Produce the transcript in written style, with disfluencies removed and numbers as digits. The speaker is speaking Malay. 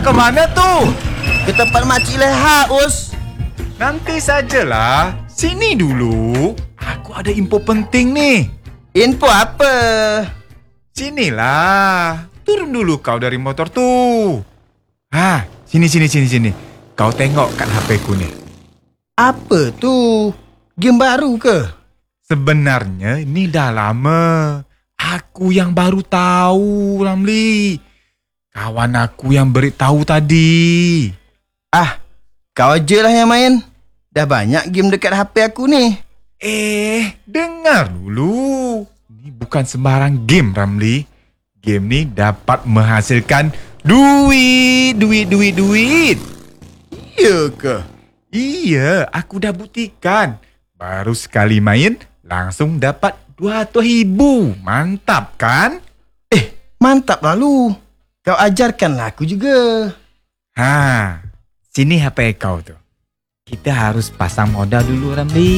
ke mana tu? Ke tempat Makcik Leha, Us. Nanti sajalah. Sini dulu. Aku ada info penting nih. Info apa? Sinilah. Turun dulu kau dari motor tu. Sini. Kau tengok kat HP ku ni. Apa tu? Game baru ke? Sebenarnya ini dah lama. Aku yang baru tahu, Ramli. Kawan aku yang beritahu tadi. Kau je lah yang main. Dah banyak game dekat HP aku ni. Dengar dulu. Ini bukan sembarang game, Ramli. Game ni dapat menghasilkan duit. Iya ke? Iya, aku dah buktikan. Baru sekali main, langsung dapat 200,000. Mantap kan? Mantap lalu. Kau ajarkanlah aku juga. Sini HP kau tu. Kita harus pasang modal dulu, Ramli.